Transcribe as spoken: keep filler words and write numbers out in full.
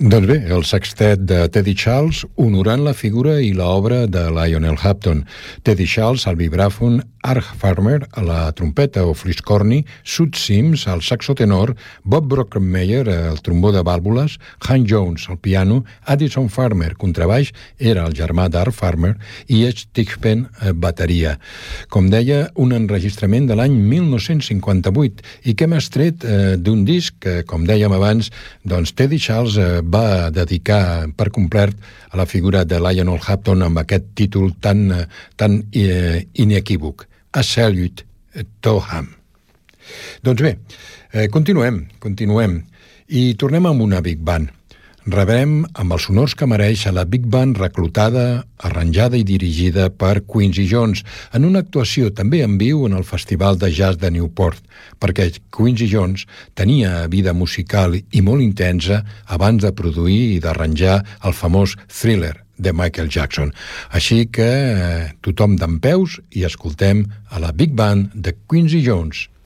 Doncs bé, el sextet de Teddy Charles honorant la figura i l'obra de Lionel Hampton. Teddy Charles al vibràfon, Art Farmer a la trompeta o fliscorni, Sud Sims al saxo tenor, Bob Brockenmeyer al trombó de vàlvules, Hank Jones al piano, Addison Farmer contrabaix, era el germà d'Art Farmer, i Ed Tichpen bateria. Com deia, un enregistrament de l'any mil nou-cents cinquanta-vuit i que hem extret eh, d'un disc que, com dèiem abans, doncs Teddy Charles eh, va dedicar per complet a la figura de Lionel Hampton amb aquest títol tan, tan eh, inequívoc, A Salute to Him. Doncs bé, eh, continuem, continuem i tornem amb una Big Band. Rebrem amb els honors que mereix a la Big Band reclutada, arranjada i dirigida per Quincy Jones en una actuació també en viu en el Festival de Jazz de Newport, perquè Quincy Jones tenia vida musical i molt intensa abans de produir i d'arranjar el famós Thriller de Michael Jackson. Així que eh, tothom dempeus i escoltem a la Big Band de Quincy Jones.